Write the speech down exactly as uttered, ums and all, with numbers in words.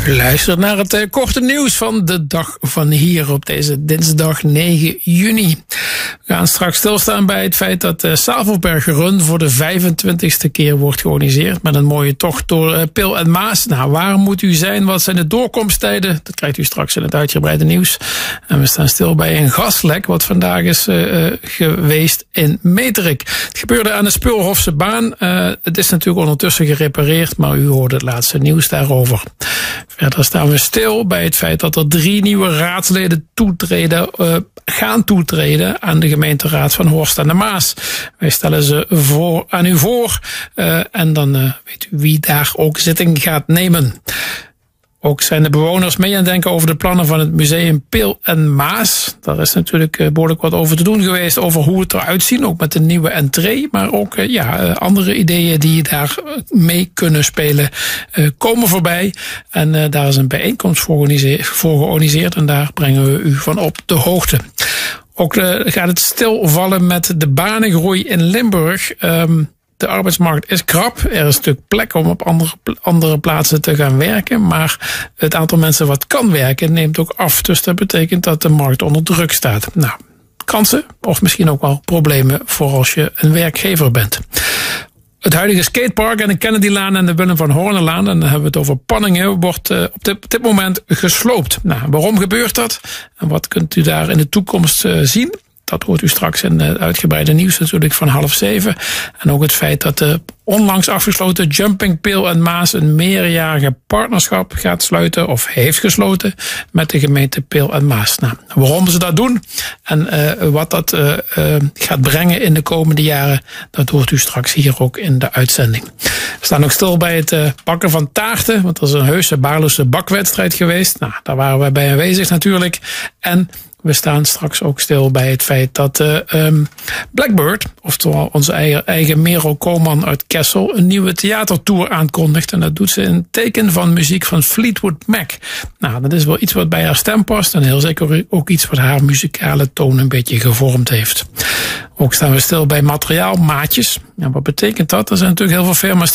Luister naar het uh, korte nieuws van de dag van hier op deze dinsdag negen juni. We gaan straks stilstaan bij het feit dat de Savelberg Run voor de vijfentwintigste keer wordt georganiseerd met een mooie tocht door uh, Pil en Maas. Nou, waar moet u zijn? Wat zijn de doorkomsttijden? Dat krijgt u straks in het uitgebreide nieuws. En we staan stil bij een gaslek wat vandaag is uh, uh, geweest in Meterik. Het gebeurde aan de Speulhofse baan. Uh, het is natuurlijk ondertussen gerepareerd, maar u hoort het laatste nieuws daarover. Verder staan we stil bij het feit dat er drie nieuwe raadsleden toetreden, uh, gaan toetreden aan de gemeenteraad van Horst aan de Maas. Wij stellen ze voor, aan u voor uh, en dan uh, weet u wie daar ook zitting gaat nemen. Ook zijn de bewoners mee aan het denken over de plannen van het museum Pil en Maas. Daar is natuurlijk behoorlijk wat over te doen geweest, over hoe het eruit ziet, ook met de nieuwe entree. Maar ook ja, andere ideeën die daar mee kunnen spelen komen voorbij. En daar is een bijeenkomst voor georganiseerd en daar brengen we u van op de hoogte. Ook gaat het stilvallen met de banengroei in Limburg. Um, De arbeidsmarkt is krap. Er is natuurlijk plek om op andere, andere plaatsen te gaan werken. Maar het aantal mensen wat kan werken neemt ook af. Dus dat betekent dat de markt onder druk staat. Nou, kansen of misschien ook wel problemen voor als je een werkgever bent. Het huidige skatepark en de Kennedylaan en de Willem van Hornelaan, en dan hebben we het over Panningen, wordt uh, op, dit, op dit moment gesloopt. Nou, waarom gebeurt dat? En wat kunt u daar in de toekomst uh, zien? Dat hoort u straks in het uitgebreide nieuws natuurlijk van half zeven. En ook het feit dat de onlangs afgesloten Jumping Pil en Maas een meerjarige partnerschap gaat sluiten of heeft gesloten met de gemeente Pil en Maas. Nou, waarom ze dat doen en uh, wat dat uh, uh, gaat brengen in de komende jaren, dat hoort u straks hier ook in de uitzending. We staan ook stil bij het uh, bakken van taarten, want dat is een heuse Baarlosse bakwedstrijd geweest. Nou, daar waren wij bij aanwezig natuurlijk. En we staan straks ook stil bij het feit dat uh, um, Blackbird, oftewel onze eigen, eigen Merel Koolman uit Kessel, een nieuwe theatertour aankondigt. En dat doet ze in het teken van muziek van Fleetwood Mac. Nou, dat is wel iets wat bij haar stem past en heel zeker ook iets wat haar muzikale toon een beetje gevormd heeft. Ook staan we stil bij materiaalmaatjes. Nou, wat betekent dat? Er zijn natuurlijk heel veel firma's